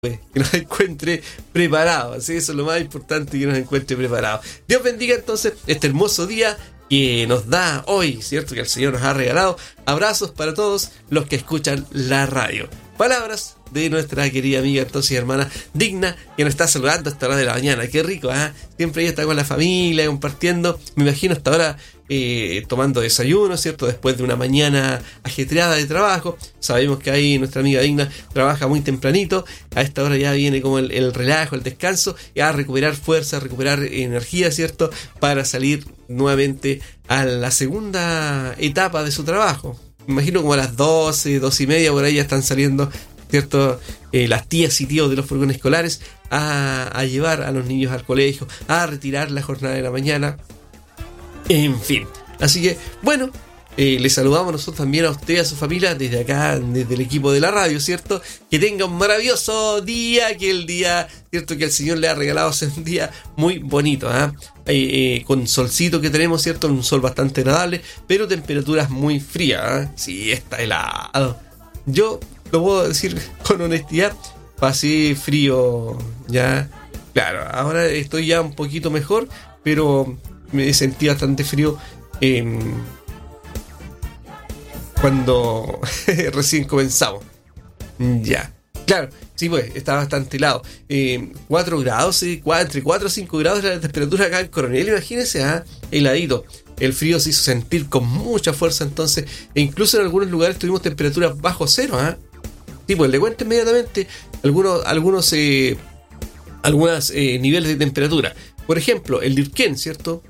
que nos encuentre preparados. ¿Sí? Eso es lo más importante, que nos encuentre preparados. Dios bendiga entonces este hermoso día que nos da hoy, ¿cierto? Que el Señor nos ha regalado. Abrazos para todos los que escuchan la radio. Palabras de nuestra querida amiga, entonces hermana Digna, que nos está saludando a esta hora de la mañana. Qué rico, ¿eh? Siempre ella está con la familia, compartiendo. Me imagino hasta ahora tomando desayuno, ¿cierto? Después de una mañana ajetreada de trabajo. Sabemos que ahí nuestra amiga Digna trabaja muy tempranito. A esta hora ya viene como el relajo, el descanso, y a recuperar fuerza, a recuperar energía, ¿cierto? Para salir nuevamente a la segunda etapa de su trabajo. Me imagino como a las 12, 12 y media, por ahí ya están saliendo, ¿cierto? Las tías y tíos de los furgones escolares a llevar a los niños al colegio, a retirar la jornada de la mañana. En fin, así que, bueno, les saludamos nosotros también a usted, a su familia, desde acá, desde el equipo de la radio, ¿cierto? Que tenga un maravilloso día, que el día, ¿cierto? Que el Señor le ha regalado, es un día muy bonito, ¿eh? Con solcito que tenemos, ¿cierto? Un sol bastante agradable, pero temperaturas muy frías, ¿eh? Sí, está helado. Yo lo puedo decir con honestidad, pasé frío, ya, claro, ahora estoy ya un poquito mejor, pero me sentí bastante frío cuando recién comenzamos. Ya, claro, sí, pues, está bastante helado. 4 grados, entre 4 y 5 grados la temperatura acá en Coronel, imagínense, heladito. El frío se hizo sentir con mucha fuerza entonces, e incluso en algunos lugares tuvimos temperaturas bajo cero, Sí, pues le cuento inmediatamente algunos niveles de temperatura. Por ejemplo, el Lirquén, ¿cierto?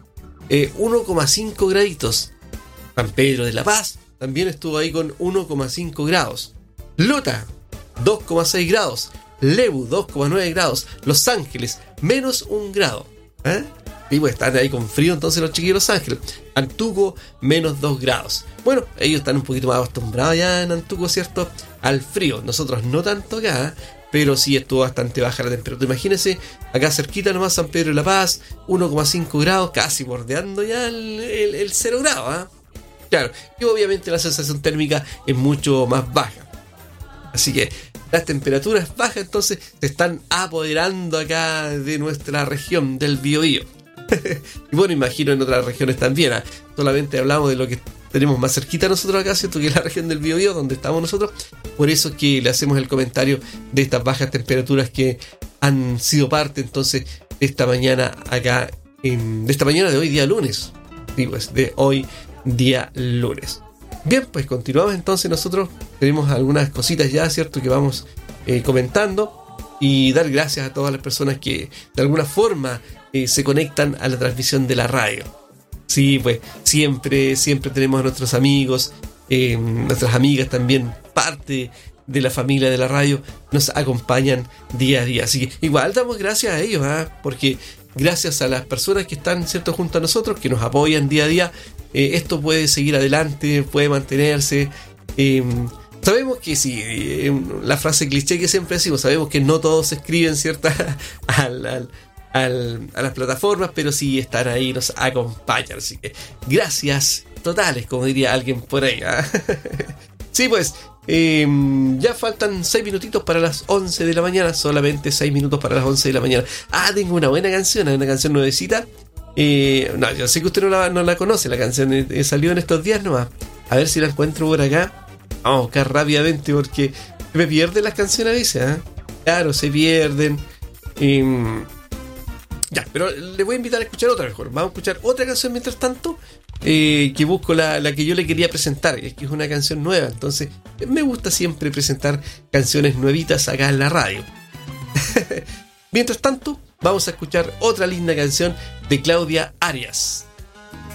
1,5 graditos. San Pedro de la Paz también estuvo ahí con 1,5 grados. Lota, 2,6 grados. Lebu, 2,9 grados. Los Ángeles, menos 1 grado. Y pues están ahí con frío entonces los chiquillos de Los Ángeles. Antuco, menos 2 grados. Bueno, ellos están un poquito más acostumbrados ya en Antuco, ¿cierto? Al frío. Nosotros no tanto acá, pero sí estuvo bastante baja la temperatura. Imagínense, acá cerquita nomás San Pedro de la Paz, 1,5 grados, casi bordeando ya el 0 grado, Claro, y obviamente la sensación térmica es mucho más baja. Así que las temperaturas bajas entonces se están apoderando acá de nuestra región del Biobío. Y bueno, imagino en otras regiones también. Solamente hablamos de lo que tenemos más cerquita nosotros acá, ¿cierto? Que es la región del Biobío, donde estamos nosotros. Por eso es que le hacemos el comentario de estas bajas temperaturas que han sido parte entonces de esta mañana acá, de esta mañana de hoy día lunes. Digo, es de hoy día lunes. Bien, pues continuamos entonces. Nosotros tenemos algunas cositas ya, ¿cierto? Que vamos comentando, y dar gracias a todas las personas que de alguna forma se conectan a la transmisión de la radio. Sí, pues siempre tenemos a nuestros amigos, nuestras amigas también, parte de la familia de la radio, nos acompañan día a día. Así que igual damos gracias a ellos, porque gracias a las personas que están, ¿cierto?, junto a nosotros, que nos apoyan día a día, esto puede seguir adelante, puede mantenerse. Sabemos que sí, la frase cliché que siempre decimos, sabemos que no todos se escriben, ¿cierto?, a las plataformas, pero sí están ahí, nos acompañan. Así que gracias totales, como diría alguien por ahí. Sí, pues ya faltan 6 minutitos para las 11 de la mañana, solamente 6 minutos para las 11 de la mañana. Tengo una buena canción, una canción nuevecita. No, yo sé que usted no la conoce, la canción salió en estos días nomás. A ver si la encuentro por acá. Vamos a buscar rápidamente porque me pierden las canciones a veces, Claro, se pierden. Ya, pero le voy a invitar a escuchar otra mejor. Vamos a escuchar otra canción mientras tanto, que busco la que yo le quería presentar, que es una canción nueva. Entonces me gusta siempre presentar canciones nuevitas acá en la radio. Mientras tanto, vamos a escuchar otra linda canción de Claudia Arias.